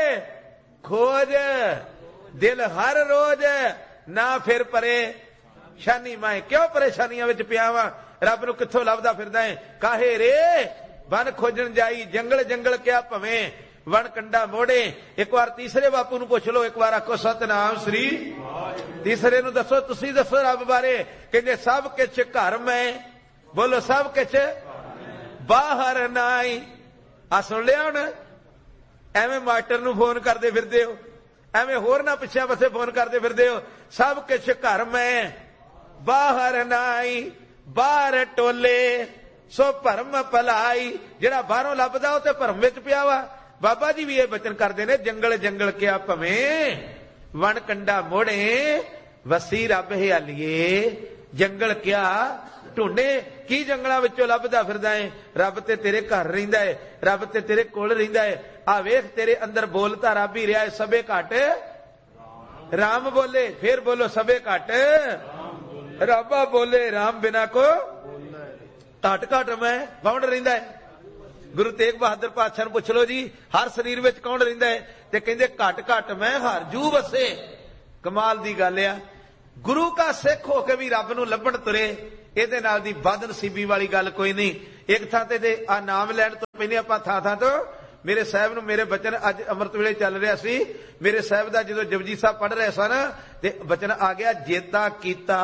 खोज दिल हर रोज ना फिर परे शानी माए। क्यों परेशानियां विच पिया वा? रब नूं कित्थों लभदा फिरदा है? काहे रे वन खोजन जाई जंगल जंगल क्या भवें वन कंडा मोड़े। एक बार तीसरे बापू नूं पुछ लो, एक बार आखो सतनाम श्री। तीसरे नूं दसो तुसी दसो रब बारे। कहंदे सब किछ घर में, बोलो सब किछ बाहर नाई। आ सुन लिया हुण? एवें मास्टर नूं फोन करदे फिरदे हो, एवें होर ना पिछे पासे फोन करदे फिरदे हो। सब किछ घर में बाहर नाई, बाहर टोले सो भरम भलाई। जिहड़ा बाहरों लभदा ओ ते भरम विच पिया वा। बाबा जी भी ये बचन करते ने, जंगल जंगल क्या भवें वन कंडा मोड़े, वसी रब हियालिए। जंगल क्या ढूंढे की जंगलों विचों लभदा फिरदा है? रब ते तेरे घर रहिंदा है, रब ते तेरे कोल रहिंदा है। आ वेख तेरे अंदर बोलता रब ही रहा है। सबे घट राम बोले, फिर बोलो सबे घट रबा बोले। राम बिना को घट घट मैं कौन रहिंदा है? गुरु तेग बहादुर पातशाह नूं पुछ लो जी हर शरीर विच कौन रहिंदा है, ते कहिंदे घट घट मैं हर जू वसे। कमाल दी गल आ, गुरु का सिख होके भी रब नूं लभण तुरे, इहदे नाल दी बद नसीबी वाली गल कोई नहीं। एक थां ते आ नाम लैण तो पहले आपां थां थां तो मेरे साहब नूं मेरे बचन अज अमृत वेले चल रहा सी, मेरे साहब दा जदों जपजी साहब पढ़ रहे सन ते बचन आ गया जेता कीता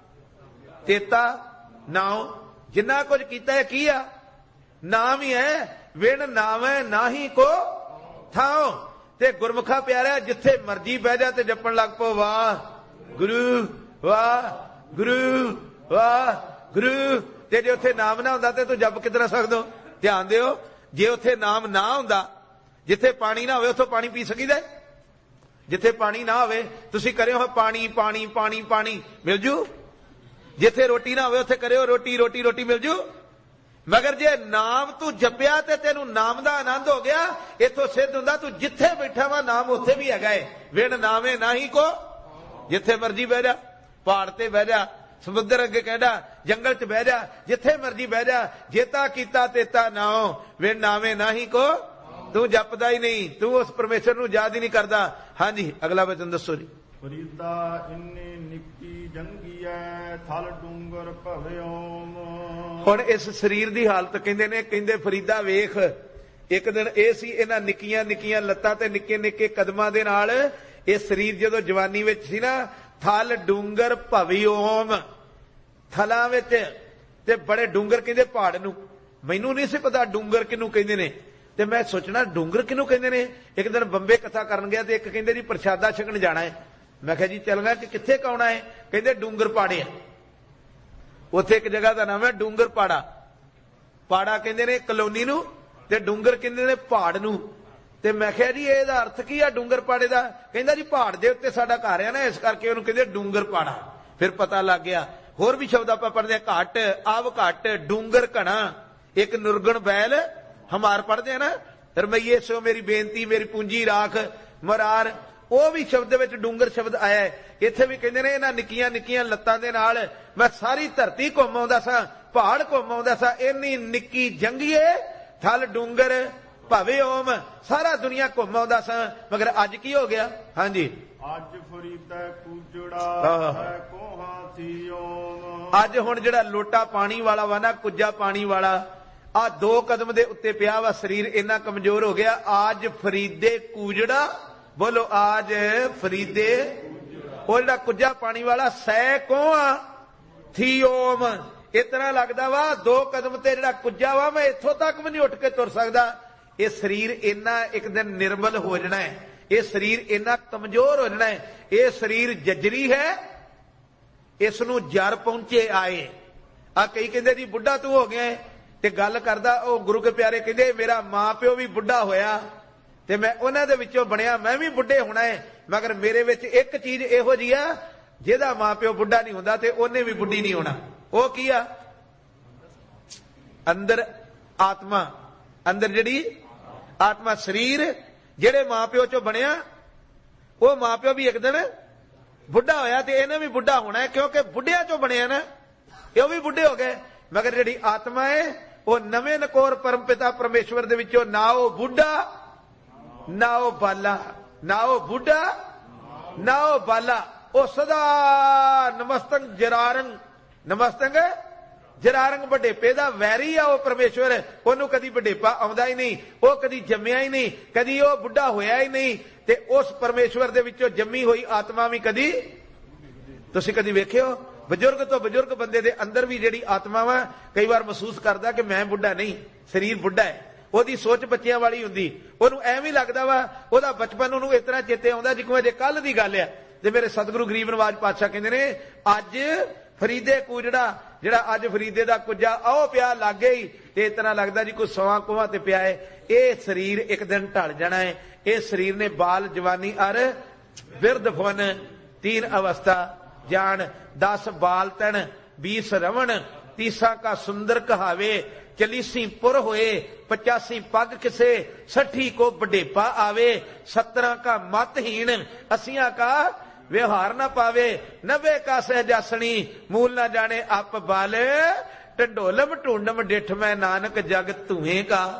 तेता नाम। जिन्ना कुछ कीता है की आ नाम ही है, विण नाम है नाही को थाओ। ते गुरमुखा प्यारा जिथे मर्जी बह जा ते जपण लग पो वाह गुरु वाह गुरु वाह गुरु। ते जे उथे नाम ना हुंदा ते तू जप कितना सकदो? ध्यान दिओ, जे उथे नाम ना हुंदा, जिथे पानी ना होवे उथों पानी पी सकीदा? जिथे पानी ना होवे तुसीं करियो पानी पानी पानी पानी मिल जू। जिथे रोटी ना होवे उथे करियो रोटी रोटी रोटी मिल जू। मगर जे नाम तू जपिया ते तेनू नाम दा आनंद हो गया, इथों सिद्ध हुंदा तू जिथे बैठा वा नाम उथे भी हैगा है। विण नामे नाही को, जिथे मर्जी बह जा, पहाड़ ते बह जा, समुद्र अगे कहना जंगल च बह जा, जिथे मर्जी बह जा, जेता कीता तेता नाओ। विण नामे नाही को, तू जपदा ही नहीं, तू उस परमेश्वर नू याद ही नहीं करदा। हाँ जी अगला वचन दसो जी। फरीदा इन्नी निक्की जंगी है थल डूंगर भवे ओम। हुण इस शरीर दी हालत कहंदे ने, कहंदे फरीदा वेख एक दिन ਇਹ ਸੀ ਇਹਨਾਂ ਨਿੱਕੀਆਂ ਨਿੱਕੀਆਂ ਲੱਤਾਂ ਤੇ ਨਿੱਕੇ ਨਿੱਕੇ ਕਦਮਾਂ ਦੇ ਨਾਲ ਇਹ ਸਰੀਰ ਜਦੋਂ ਜਵਾਨੀ ਵਿੱਚ ਸੀ ਨਾ, ਥਲ ਡੂੰਗਰ ਭਵੀ ਓਮ, ਥਲਾਂ ਵਿੱਚ ਤੇ ਬੜੇ ਡੂੰਗਰ ਕਹਿੰਦੇ ਪਹਾੜ ਨੂੰ। ਮੈਨੂੰ ਨਹੀਂ ਸੀ ਪਤਾ ਡੂੰਗਰ ਕਿਹਨੂੰ ਕਹਿੰਦੇ ਨੇ, ਤੇ ਮੈਂ ਸੋਚਣਾ ਡੂੰਗਰ ਕਿਹਨੂੰ ਕਹਿੰਦੇ ਨੇ। ਇੱਕ ਦਿਨ ਬੰਬੇ ਕਥਾ ਕਰਨ ਗਿਆ ਤੇ ਇੱਕ ਕਹਿੰਦੇ ਜੀ ਪ੍ਰਸ਼ਾਦਾ ਛਕਣ ਜਾਣਾ ਹੈ। ਮੈਂ ਕਿਹਾ ਜੀ ਚੱਲ ਗਾ ਕਿ ਕਿੱਥੇ ਕਾਉਣਾ ਹੈ? ਕਹਿੰਦੇ ਡੂੰਗਰ ਪਾੜੇ ਆ। ਉੱਥੇ ਇੱਕ ਜਗ੍ਹਾ ਦਾ ਨਾਮ ਹੈ ਡੂੰਗਰ ਪਾੜਾ। ਪਾੜਾ ਕਹਿੰਦੇ ਨੇ ਕਲੋਨੀ ਨੂੰ ਤੇ ਡੂੰਗਰ ਕਹਿੰਦੇ ਨੇ ਪਹਾੜ ਨੂੰ। ਤੇ ਮੈਂ ਕਿਹਾ ਜੀ ਇਹਦਾ ਅਰਥ ਕੀ ਆ ਡੂੰਗਰ ਪਾੜੇ ਦਾ? ਕਹਿੰਦਾ ਜੀ ਪਹਾੜ ਦੇ ਉੱਤੇ ਸਾਡਾ ਘਰ ਆ ਨਾ, ਇਸ ਕਰਕੇ ਉਹਨੂੰ ਕਹਿੰਦੇ ਡੂੰਗਰ ਪਾੜਾ। ਫਿਰ ਪਤਾ ਲੱਗ ਗਿਆ। ਹੋਰ ਵੀ ਸ਼ਬਦ ਆਪਾਂ ਪੜ੍ਹਦੇ ਆ, ਘਾਟ ਆਵ ਘਾਟ ਡੂੰਗਰ ਘਣਾ, ਇੱਕ ਨਿਰਗੁਣ ਬੈਲ ਹਮਾਰ ਪੜ੍ਹਦੇ ਆ ਨਾ, ਰਮਈਏ ਸੋ ਮੇਰੀ ਬੇਨਤੀ ਮੇਰੀ ਪੂੰਜੀ ਰਾਖ ਮਰਾਰ, ਉਹ ਵੀ ਸ਼ਬਦ ਵਿੱਚ ਡੂੰਗਰ ਸ਼ਬਦ ਆਇਆ ਹੈ। ਇੱਥੇ ਵੀ ਕਹਿੰਦੇ ਨੇ ਇਹਨਾਂ ਨਿੱਕੀਆਂ ਨਿੱਕੀਆਂ ਲੱਤਾਂ ਦੇ ਨਾਲ ਮੈਂ ਸਾਰੀ ਧਰਤੀ ਘੁੰਮ ਆਉਂਦਾ ਸਾਂ, ਪਹਾੜ ਘੁੰਮ ਆਉਂਦਾ ਸਾਂ, ਇੰਨੀ ਨਿੱਕੀ ਜੰਗੀਏ ਥਲ ਡੂੰਗਰ ਭਾਵੇਂ ਓਮ, ਸਾਰਾ ਦੁਨੀਆ ਘੁੰਮ ਆਉਂਦਾ ਸਾਂ। ਮਗਰ ਅੱਜ ਕੀ ਹੋ ਗਿਆ? ਹਾਂਜੀ ਅੱਜ ਫਰੀਦਾ ਕੁਜੜਾ ਹੈ ਕੋਹਾਂ ਥੀ ਓਮ। ਅੱਜ ਹੁਣ ਜਿਹੜਾ ਲੋਟਾ ਪਾਣੀ ਵਾਲਾ ਵਾ ਨਾ, ਕੁੱਜਾ ਪਾਣੀ ਵਾਲਾ, ਆ ਦੋ ਕਦਮ ਦੇ ਉੱਤੇ ਪਿਆ ਵਾ, ਸਰੀਰ ਇੰਨਾ ਕਮਜ਼ੋਰ ਹੋ ਗਿਆ। ਆਜ ਫਰੀਦੇ ਕੂਜੜਾ, ਬੋਲੋ ਆਜ ਫਰੀਦੇ, ਉਹ ਜਿਹੜਾ ਕੁੱਜਾ ਪਾਣੀ ਵਾਲਾ ਸੈ ਕੋਹਾਂ ਥੀ ਓਮ। ਇਤਨਾ ਲੱਗਦਾ ਵਾ ਦੋ ਕਦਮ ਤੇ ਜਿਹੜਾ ਕੁੱਜਾ ਵਾ ਮੈਂ ਇੱਥੋਂ ਤੱਕ ਵੀ ਨਹੀਂ ਉੱਠ ਕੇ ਤੁਰ ਸਕਦਾ। ਇਹ ਸਰੀਰ ਇੰਨਾ ਇੱਕ ਦਿਨ ਨਿਰਮਲ ਹੋ ਜਾਣਾ ਹੈ, ਇਹ ਸਰੀਰ ਇੰਨਾ ਕਮਜ਼ੋਰ ਹੋ ਜਾਣਾ ਹੈ। ਇਹ ਸਰੀਰ ਜੱਜਰੀ ਹੈ, ਇਸ ਨੂੰ ਜਰ ਪਹੁੰਚੇ ਆਏ। ਆ ਕਈ ਕਹਿੰਦੇ ਜੀ ਬੁੱਢਾ ਤੂੰ ਹੋ ਗਿਆ ਤੇ ਗੱਲ ਕਰਦਾ ਉਹ ਗੁਰੂ ਕੇ ਪਿਆਰੇ ਕਹਿੰਦੇ ਮੇਰਾ ਮਾਂ ਪਿਓ ਵੀ ਬੁੱਢਾ ਹੋਇਆ ਤੇ ਮੈਂ ਉਹਨਾਂ ਦੇ ਵਿੱਚੋਂ ਬਣਿਆ, ਮੈਂ ਵੀ ਬੁੱਢੇ ਹੋਣਾ ਹੈ। ਮਗਰ ਮੇਰੇ ਵਿੱਚ ਇੱਕ ਚੀਜ਼ ਇਹੋ ਜਿਹੀ ਆ, ਜਿਹਦਾ ਮਾਂ ਪਿਓ ਬੁੱਢਾ ਨਹੀਂ ਹੁੰਦਾ ਤੇ ਉਹਨੇ ਵੀ ਬੁੱਢੀ ਨਹੀਂ ਹੋਣਾ। ਉਹ ਕੀ ਆ? ਅੰਦਰ ਆਤਮਾ, ਅੰਦਰ ਜਿਹੜੀ ਆਤਮਾ, ਸਰੀਰ ਜਿਹੜੇ ਮਾਂ ਪਿਓ ਚੋਂ ਬਣਿਆ, ਉਹ ਮਾਂ ਪਿਓ ਵੀ ਇੱਕ ਦਿਨ ਬੁੱਢਾ ਹੋਇਆ ਤੇ ਇਹਨੇ ਵੀ ਬੁੱਢਾ ਹੋਣਾ ਹੈ, ਕਿਉਂਕਿ ਬੁੱਢਿਆਂ ਚੋਂ ਬਣਿਆ ਨਾ, ਇਹ ਵੀ ਬੁੱਢੇ ਹੋ ਗਏ। ਮਗਰ ਜਿਹੜੀ ਆਤਮਾ ਹੈ ਉਹ ਨਵੇਂ ਨਕੋਰ ਪਰਮ ਪਿਤਾ ਪਰਮੇਸ਼ਵਰ ਦੇ ਵਿੱਚੋਂ ਨਾ ਉਹ ਬੁੱਢਾ ਨਾ ਉਹ ਬਾਲਾ, ਨਾ ਉਹ ਬੁੱਢਾ ਨਾ ਉਹ ਬਾਲਾ, ਉਹ ਸਦਾ ਨਮਸਤੰ ਜਰਾਰੰਗ, ਨਮਸਤੰਗ ਜਰਾਰੰਗ, ਵਡੇਪੇ ਦਾ ਵੈਰੀ ਆ ਉਹ ਪਰਮੇਸ਼ਵਰ। ਉਹਨੂੰ ਕਦੀ ਵਡੇਪਾ ਆਉਂਦਾ ਹੀ ਨਹੀਂ, ਉਹ ਕਦੀ ਜੰਮਿਆ ਹੀ ਨਹੀਂ, ਕਦੀ ਉਹ ਬੁੱਢਾ ਹੋਇਆ ਹੀ ਨਹੀਂ। ਤੇ ਉਸ ਪਰਮੇਸ਼ਵਰ ਦੇ ਵਿੱਚੋਂ ਜੰਮੀ ਹੋਈ ਆਤਮਾ ਵੀ ਕਦੀ, ਤੁਸੀਂ ਕਦੀ ਵੇਖਿਓ ਬਜ਼ੁਰਗ ਤੋਂ ਬਜ਼ੁਰਗ ਬੰਦੇ ਦੇ ਅੰਦਰ ਵੀ ਜਿਹੜੀ ਆਤਮਾ ਵਾ ਕਈ ਵਾਰ ਮਹਿਸੂਸ ਕਰਦਾ ਕਿ ਮੈਂ ਬੁੱਢਾ ਨਹੀਂ, ਸਰੀਰ ਬੁੱਢਾ ਹੈ। ਉਹਦੀ ਸੋਚ ਬੱਚਿਆਂ ਵਾਲੀ ਹੁੰਦੀ, ਉਹਨੂੰ ਐਵੇਂ ਲੱਗਦਾ ਵਾ ਉਹਦਾ ਬਚਪਨ ਉਹਨੂੰ ਇਸ ਤਰ੍ਹਾਂ ਚੇਤੇ ਆਉਂਦਾ ਜਿਵੇਂ ਅਜੇ ਕੱਲ ਦੀ ਗੱਲ ਆ। ਤੇ ਮੇਰੇ ਸਤਿਗੁਰੂ ਗਰੀਬ ਨਵਾਜ ਪਾਤਸ਼ਾਹ ਕਹਿੰਦੇ ਨੇ ਅੱਜ ਫਰੀਦੇ ਕੂਜੜਾ, ਜਿਹੜਾ ਅੱਜ ਫਰੀਦੇ ਦਾ ਕੁੱਜਾ ਆਓ ਪਿਆ ਲਾਗੇ ਹੀ, ਤੇ ਇਸ ਤਰ੍ਹਾਂ ਲੱਗਦਾ ਜੀ ਕੋਈ ਸਵਾ ਕੋਹਾਂ ਤੇ ਪਿਆ ਹੈ। ਇਹ ਸਰੀਰ ਇੱਕ ਦਿਨ ਢਲ ਜਾਣਾ ਹੈ। ਇਹ ਸਰੀਰ ਨੇ ਬਾਲ ਜਵਾਨੀ ਅਰ ਬਿਰਧ ਫੁਨ तीन अवस्था जान, दस बाल तन बीस रवण, तीसा का सुंदर कहावे, चलीसी पुर होए, पचासी पग किसे, सठी को बडेपा आवे, सत्रह का मतहीन, अस्सियां का व्यवहार न पावे, नब्बे का सहजासनी, मूल न जाने अप बाल, टंडोलम टूंडम डिठ में नानक जग तुहे का।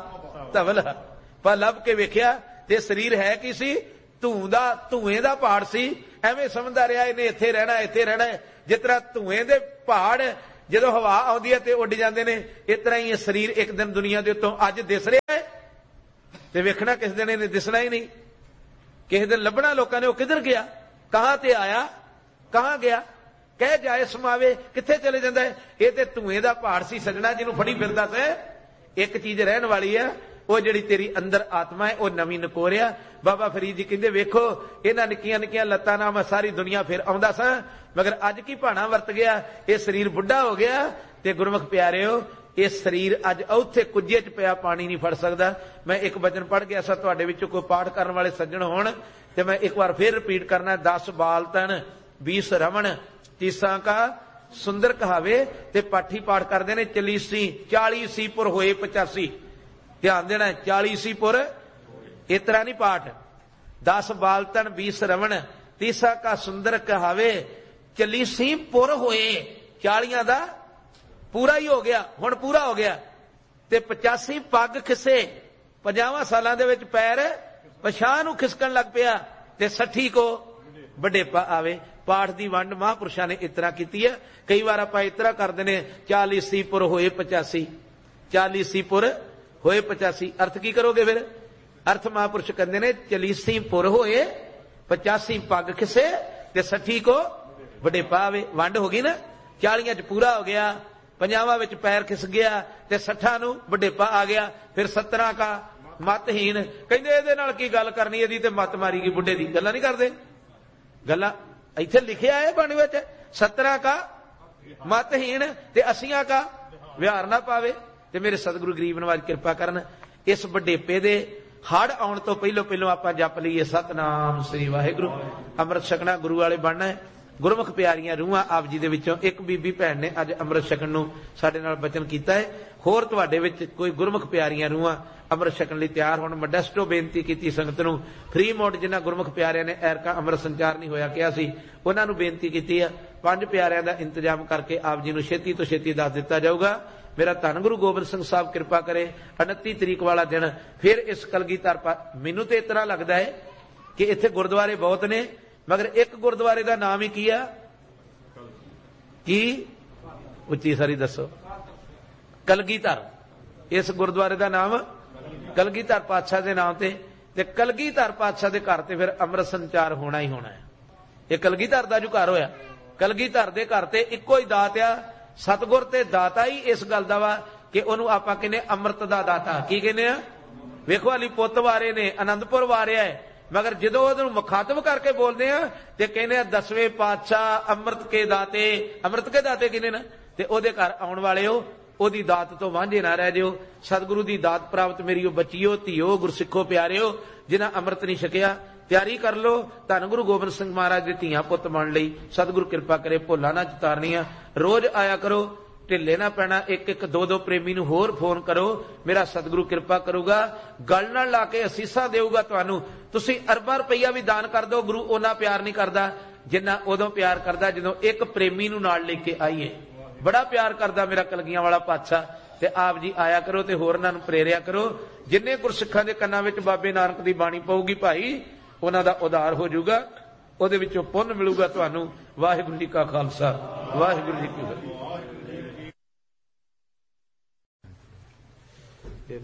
ਧਵਲ। ਪਰ ਲੱਭ ਕੇ ਵੇਖਿਆ ਤੇ ਸਰੀਰ ਹੈ ਕੀ ਸੀ? ਧੂੰ ਦਾ, ਧੂਏ ਦਾ ਪਹਾੜ ਸੀ। ਐਵੇਂ ਸਮਝਦਾ ਰਿਹਾ ਇਹਨੇ ਇੱਥੇ ਰਹਿਣਾ, ਇੱਥੇ ਰਹਿਣਾ। ਜਿਸ ਤਰ੍ਹਾਂ ਧੂਏ ਦੇ ਪਹਾੜ ਜਦੋਂ ਹਵਾ ਆਉਂਦੀ ਹੈ ਤੇ ਉੱਡ ਜਾਂਦੇ ਨੇ, ਇਸ ਤਰ੍ਹਾਂ ਹੀ ਇਹ ਸਰੀਰ ਇੱਕ ਦਿਨ ਦੁਨੀਆ ਦੇ ਉੱਤੋਂ ਅੱਜ ਦਿਸ ਰਿਹਾ ਹੈ ਤੇ ਵੇਖਣਾ ਕਿਸ ਦਿਨ ਇਹਨੇ ਦਿਸਣਾ ਹੀ ਨਹੀਂ। ਕਿਸੇ ਦਿਨ ਲੱਭਣਾ ਲੋਕਾਂ ਨੇ ਉਹ ਕਿੱਧਰ ਗਿਆ, ਕਹਾਂ ਤੇ ਆਇਆ, ਕਹਾਂ ਗਿਆ। ਕਹਿ ਜਾਏ ਸਮਾਵੇ, ਕਿੱਥੇ ਚਲੇ ਜਾਂਦਾ ਹੈ? ਇਹ ਤੇ ਧੂਏ ਦਾ ਪਹਾੜ ਸੀ ਸਜਣਾ, ਜਿਹਨੂੰ ਫੜੀ ਫਿਰਦਾ ਤੇ ਇੱਕ ਚੀਜ਼ ਰਹਿਣ ਵਾਲੀ ਹੈ, ਉਹ ਜਿਹੜੀ ਤੇਰੀ ਅੰਦਰ ਆਤਮਾ ਹੈ ਉਹ ਨਵੀਂ ਨਕੋਰਿਆ। ਬਾਬਾ ਫਰੀਦ ਜੀ ਕਹਿੰਦੇ ਵੇਖੋ ਇਹਨਾਂ ਨਿੱਕੀਆਂ ਨਿੱਕੀਆਂ ਲੱਤਾਂ ਨਾਲ ਮੈਂ ਸਾਰੀ ਦੁਨੀਆ ਫਿਰ ਆਉਂਦਾ ਸਾਂ, ਮਗਰ ਅੱਜ ਕੀ ਭਾਣਾ ਵਰਤ ਗਿਆ? ਇਹ ਸਰੀਰ ਬੁੱਢਾ ਹੋ ਗਿਆ। ਤੇ ਗੁਰਮੁਖ ਪਿਆਰਿਓ, ਇਹ ਸਰੀਰ ਅੱਜ ਉੱਥੇ ਕੁੱਜੇ 'ਚ ਪਿਆ ਪਾਣੀ ਨਹੀਂ ਫੜ ਸਕਦਾ। ਮੈਂ ਇੱਕ ਬਚਨ ਪੜ੍ਹ ਗਿਆ ਸਾ, ਤੁਹਾਡੇ ਵਿੱਚੋਂ ਕੋਈ ਪਾਠ ਕਰਨ ਵਾਲੇ ਸੱਜਣ ਹੋਣ ਤੇ ਮੈਂ ਇੱਕ ਵਾਰ ਫਿਰ ਰਿਪੀਟ ਕਰਨਾ। ਦਸ ਬਾਲ ਤਨ बीस रमण तीसा का सुंदर कहावे। ते पाठी पाठ करते ने चालीसी चालीसी पुर होए पचासी। ध्यान देना, चालीसी पुर इस तरह नहीं पाठ। दस बालतन बीस रमण तीसा का सुंदर कहावे। चालीसी पुर होए, चालियां दा पूरा ही हो गया, हुण पूरा हो गया। ते पचासी पग खिसे, पचावां सालां दे विच पैर पछां नूं खिसकण लग पिया। ते सठी को वडेपा आवे। पाठ की वंड महापुरुषों ने इस तरह की है। कई बार आप इस तरह करते हैं, चालीसी पुर होए पचासी, चालीसी पुर होए पचासी। अर्थ की करोगे फिर? अर्थ महापुरुष कहते हैं चालीसी पुर होए पचासी पग खिसे ते सठी को वडेपा आवे। वंड हो गई ना, चालियां च पूरा हो गया, पंजावां विच पैर खिस गया ते सठा नूं वडेपा आ गया। फिर सत्तरां का मतहीन। कहंदे इहदे नाल की गल करनी, इहदी ते मत मारी गई बुढ़े दी। गल्लां नहीं करदे, गल्लां इत्थे लिखिया है बाणी विच। सत्तरां का मतहीन ते अस्सियां का विहार ना पावे। ते मेरे सतगुरु गरीब नवाज कृपा करन, इस वडेपे दे हड़ आउण तो पहलो पहलो आपां जप लईए सतनाम श्री वाहिगुरू। अमृत छकना गुरु वाले बनना है। गुरमुख प्यारियां रूहां आप जी दे विचों एक बीबी भैन ने अज अमृत छकण नूं साडे नाल बचन कीता है। होर तुहाडे विच कोई गुरमुख प्यारियां रूहां अमृत छकण लई तैयार होण। मॉडेस्टो बेनती कीती संगत नूं। फ्री मोड जिन्हां गुरमुख प्यारियां ने ऐरका अमृत संचार नहीं होया किहा सी, उन्हां नूं बेनती कीती है पंज प्यारियां दा इंतजाम करके आप जी नूं छेती तो छेती दस दिता जाऊगा। मेरा धन गुरु गोबिंद सिंह साहब कृपा करे उनतीस तरीक वाला दिन फिर इस कलगीधर पा। मैनूं तो इतना लगता है कि इत्थे गुरुद्वारे बहुत ने, मगर एक गुरुद्वारे का नाम ही की है की उच्ची सारी दसो, कलगीधर। इस गुरुद्वारे का नाम कलगीधर पातशाह के नाम से। ते कलगीधर पातशाह के घर से फिर अमृत संचार होना ही होना है। ये कलगीधर का जो घर होया, कलगीधर के घर से इको ही दात आ। सतगुर ते दाता ही इस गल का वा कि उन्होंने आपां कहने अमृत का दाता। की कहने आ? वेखो अली पुत वारे ने, आनंदपुर वारिया है, मगर जो उन्होंने मुखातब करके बोलते हैं तो कहने दसवें पातशाह अमृत के दाते। अमृत के दाते किने ना, ते ओदे घर आउण वाले हो, ओदी दात तो वांझे ना रह जिओ। सतगुरु की दात प्राप्त मेरियो बचियो धीओ गुरसिखो प्यारिओ। जिन्हां अमृत नहीं छकिया तैयारी कर लो, धन गुरु गोबिंद सिंह महाराज के धीआं पुत बन लई सतगुरु कृपा करे। भुल्लां ना चितारनियां, रोज आया करो, ढिले ना पैना। एक एक दो दो प्रेमी नूं होर फोन करो, मेरा सतगुरु कृपा करूगा, गल नाल ला के असीसां देऊगा तुहानूं। तुसीं अरबां रुपया भी दान कर दो, गुरु उन्ना प्यार नहीं करदा जिन्ना उदों प्यार करदा जदों एक प्रेमी नूं नाल लेके आईए। बड़ा प्यार करदा मेरा कलगियां वाला पातशाह। ते आप जी आया करो ते होरनां नूं प्रेरिया करो। जिन्ने गुरसिखां दे कन्नां विच बाबे नानक दी बाणी पऊगी भाई, उन्हां दा उद्धार हो जाऊगा, उहदे विचों पुन्न मिलूगा तुहानूं। वाहिगुरू जी का खालसा, वाहिगुरू जी की फतेह।